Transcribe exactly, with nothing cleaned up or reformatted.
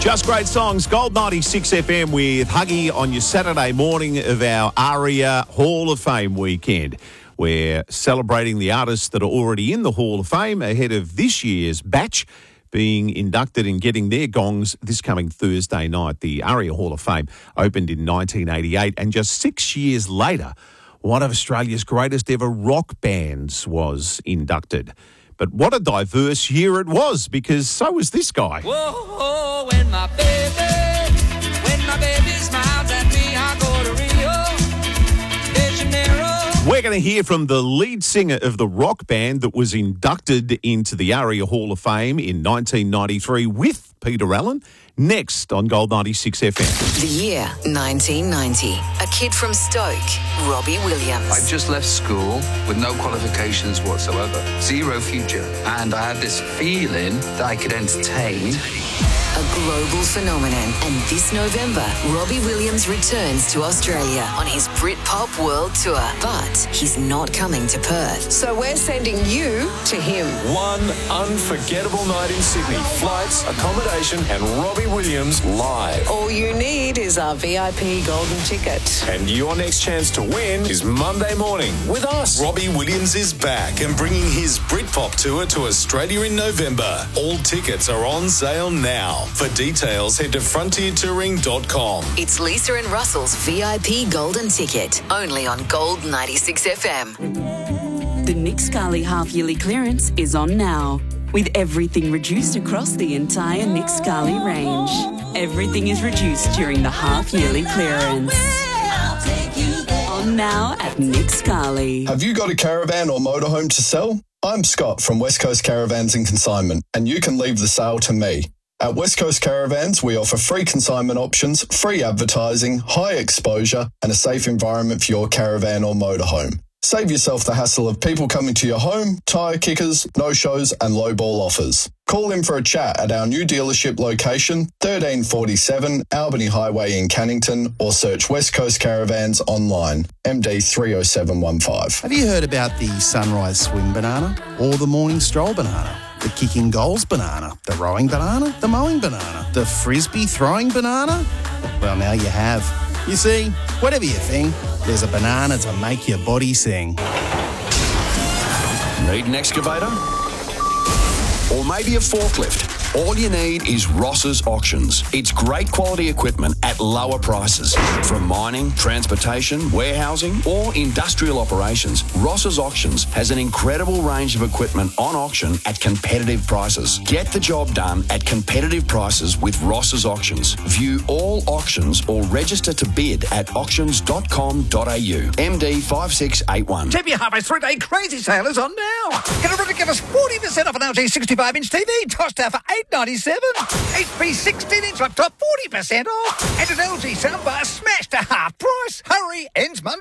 Just great songs. Gold ninety-six F M with Huggy on your Saturday morning of our ARIA Hall of Fame weekend. We're celebrating the artists that are already in the Hall of Fame ahead of this year's batch being inducted and getting their gongs this coming Thursday night. The ARIA Hall of Fame opened in nineteen eighty-eight, and just six years later, one of Australia's greatest ever rock bands was inducted. But what a diverse year it was, because so was this guy. Whoa, when my baby, when my baby smiles at me, I go to Rio de Janeiro. We're going to hear from the lead singer of the rock band that was inducted into the ARIA Hall of Fame in nineteen ninety-three with Peter Allen, next on Gold ninety-six F M. The year nineteen ninety. A kid from Stoke, Robbie Williams. I just left school with no qualifications whatsoever, zero future, and I had this feeling that I could entertain. A global phenomenon. And this November, Robbie Williams returns to Australia on his Britpop World Tour. But he's not coming to Perth. So we're sending you to him. One unforgettable night in Sydney. Flights, accommodation, and Robbie Williams live. All you need is our V I P golden ticket. And your next chance to win is Monday morning with us. Robbie Williams is back and bringing his Britpop tour to Australia in November. All tickets are on sale now. For details, head to frontier touring dot com. It's Lisa and Russell's V I P golden ticket, only on Gold ninety-six F M. The Nick Scali half-yearly clearance is on now, with everything reduced across the entire Nick Scali range. Everything is reduced during the half-yearly clearance. On now at Nick Scali. Have you got a caravan or motorhome to sell? I'm Scott from West Coast Caravans and Consignment, and you can leave the sale to me. At West Coast Caravans, we offer free consignment options, free advertising, high exposure, and a safe environment for your caravan or motorhome. Save yourself the hassle of people coming to your home, tyre kickers, no-shows, and low-ball offers. Call in for a chat at our new dealership location, thirteen forty-seven Albany Highway in Cannington, or search West Coast Caravans online, M D three oh seven one five. Have you heard about the sunrise swing banana or the morning stroll banana? The kicking goals banana, the rowing banana, the mowing banana, the frisbee throwing banana? Well, now you have. You see, whatever you think, there's a banana to make your body sing. Need an excavator? Or maybe a forklift? All you need is Ross's Auctions. It's great quality equipment at lower prices. From mining, transportation, warehousing, or industrial operations, Ross's Auctions has an incredible range of equipment on auction at competitive prices. Get the job done at competitive prices with Ross's Auctions. View all auctions or register to bid at auctions dot com dot a u. M D five six eight one. T V Harvey's three-day crazy sale is on now. Get a ridiculous forty percent off an L G sixty-five inch T V, tossed out for eight ninety-seven. H P sixteen inch laptop forty percent off. And an L G soundbar smashed to half price. Hurry, ends Monday.